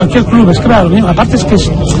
Cualquier club es claro, mismo. Aparte es que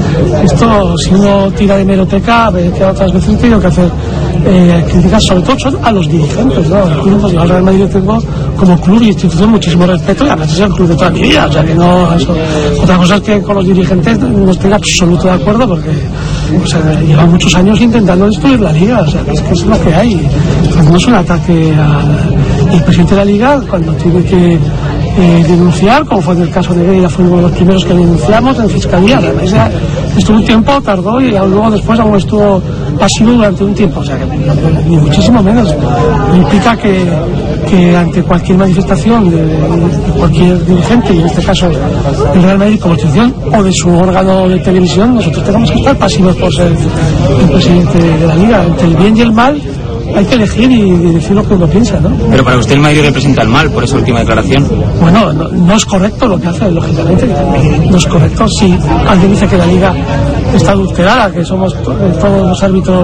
esto, si uno tira de hemeroteca, ve que otras veces he tenido que hacer críticas, sobre todo son a los dirigentes, ¿no? El club, pues, yo al Real Madrid tengo como club y institución muchísimo respeto, y además es el club de toda mi vida, o sea que no, eso. Otra cosa es que con los dirigentes no estoy absoluto de acuerdo, porque o sea, llevan muchos años intentando destruir la liga, o sea, es que es lo que hay. No es un ataque al presidente de la liga cuando tiene que denunciar, como fue en el caso de Gueira, fue uno de los primeros que denunciamos en Fiscalía. Además, estuvo un tiempo, tardó, y luego después aún estuvo pasivo durante un tiempo, o sea que ni muchísimo menos. Implica que ante cualquier manifestación de cualquier dirigente, y en este caso del Real Madrid como institución o de su órgano de televisión, nosotros tenemos que estar pasivos por ser el presidente de la liga. Entre el bien y el mal hay que elegir y decir lo que uno piensa, ¿no? Pero para usted el Madrid representa el mal por esa última declaración. Bueno, no es correcto lo que hace, lógicamente. No es correcto. Si alguien dice que la liga está adulterada, que somos todos los árbitros,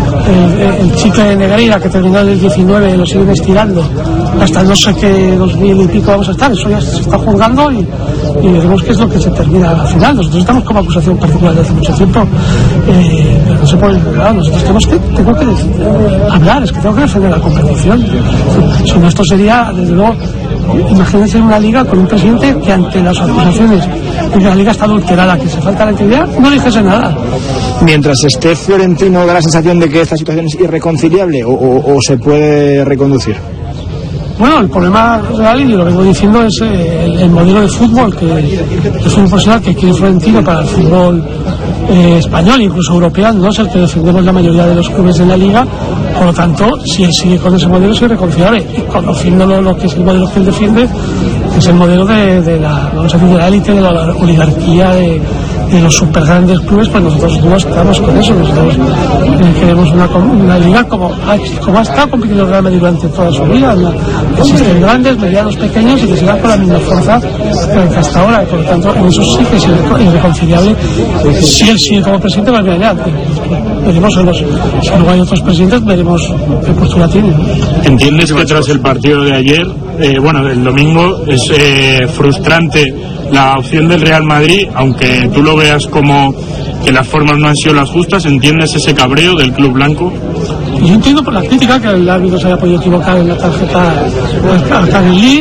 el chicle de Negreira que terminó en el 19 lo siguen estirando hasta no sé qué 2000 y pico vamos a estar, eso ya se está juzgando y veremos qué es lo que se termina al final. Nosotros estamos como acusación particular desde hace mucho tiempo, pero no se puede, ¿verdad? Nosotros tengo que hablar, es que tengo que defender la competición. Si no, esto sería, desde luego, imagínense una liga con un presidente que ante las acusaciones de que la liga está adulterada, que se falta la integridad, no dijese nada. Mientras esté Florentino, ¿da la sensación de que esta situación es irreconciliable o se puede reconducir? Bueno, el problema real, y lo vengo diciendo, es el modelo de fútbol que es un profesional que quiere Florentino para el fútbol español, incluso europeo, no es el que defendemos la mayoría de los clubes de la liga. Por lo tanto, si él sigue con ese modelo es irreconciliable, y conociéndolo lo que es el modelo que él defiende, es el modelo de la, vamos a decir, de la élite, de la oligarquía, de los super grandes clubes. Pues nosotros no estamos con eso. Nosotros queremos una liga como ha estado compitiendo el Real Madrid durante toda su vida, que existen grandes, medianos, pequeños, y que sigan con la misma fuerza que hasta ahora. Y por lo tanto, en eso sí que es irreconciliable. Si él sigue como presidente, pues veremos si luego hay otros presidentes, veremos qué postura tiene. ¿Entiendes que tras el partido de ayer, del domingo, es frustrante la opción del Real Madrid, aunque tú lo veas como que las formas no han sido las justas? ¿Entiendes ese cabreo del club blanco? Yo entiendo por la crítica que el árbitro se haya podido equivocar en la tarjeta al Carilí,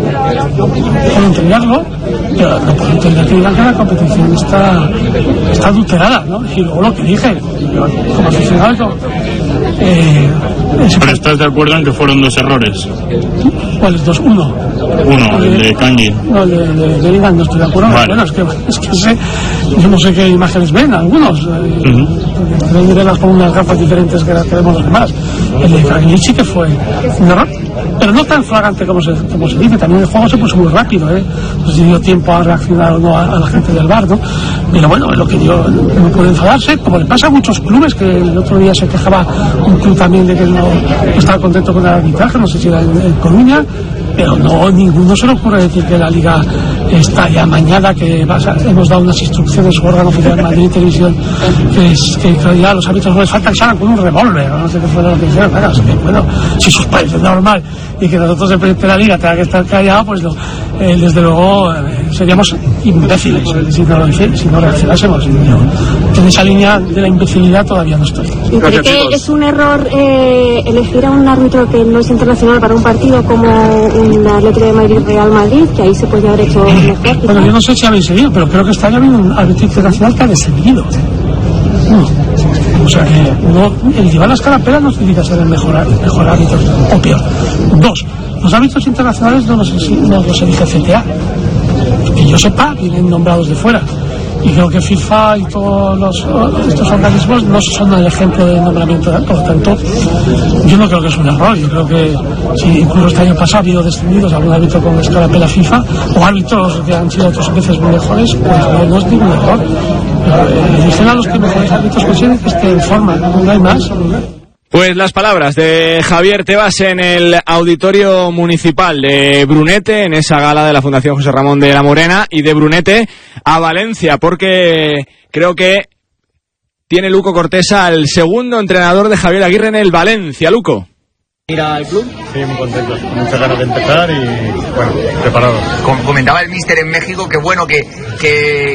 puedo entenderlo, pero no puedo entender que digan que la competición está adulterada, ¿no? Y luego lo que dije, yo, como aficionado, pero estás de acuerdo en que fueron dos errores. ¿Cuáles dos? Uno, el de Kangui. No, el de Ligan no estoy de acuerdo. Vale. Bueno, es que yo no sé qué imágenes ven algunos. Deben verlas con unas gafas diferentes que las que vemos los demás. El de Kangui sí que fue un error, pero no tan flagrante como se dice. También el juego se puso muy rápido, no sé si dio tiempo a reaccionar o no a la gente del VAR, ¿no? Pero bueno, lo que yo no puedo enfadarse, como le pasa a muchos clubes, que el otro día se quejaba un club también de que no estaba contento con el arbitraje, no sé si era en Coruña, pero no, ninguno se le ocurre decir que la liga está ya amañada, que hemos dado unas instrucciones al órgano oficial de Madrid Televisión, que ya los árbitros no les falta que salgan con un revólver, no sé qué fue lo que hicieron. Bueno, si sus países es normal y que nosotros el presidente de la liga tenga que estar callado, pues desde luego seríamos imbéciles si no reaccionásemos. En esa línea de la imbecilidad todavía no estoy. ¿Cree que es un error elegir a un árbitro que no es internacional para un partido como un Atlético de Madrid Real Madrid, que ahí se podría haber hecho mejor? Bueno, yo no sé si habéis seguido, pero creo que este año ha habido un árbitro internacional que ha descendido. O sea que el llevar la escarapela no significa ser el mejor árbitro, o peor. Dos, los árbitros internacionales no los elige CTA. Que yo sepa, vienen nombrados de fuera. Y creo que FIFA y todos estos organismos no son el ejemplo de nombramiento, por lo tanto, yo no creo que es un error. Yo creo que si incluso este año pasado ha habido descendidos algún árbitro con escarapela FIFA, o árbitros que han sido otras veces muy mejores, pues no es ningún error. Dicen a los que mejores árbitros consiguen que estén en forma, no hay más. Pues las palabras de Javier Tebas en el Auditorio Municipal de Brunete, en esa gala de la Fundación José Ramón de la Morena, y de Brunete a Valencia, porque creo que tiene Luco Cortés al segundo entrenador de Javier Aguirre en el Valencia. Luco. ¿Ir al club? Sí, muy contentos, con muchas ganas de empezar y bueno, preparados. Comentaba el míster en México que bueno, que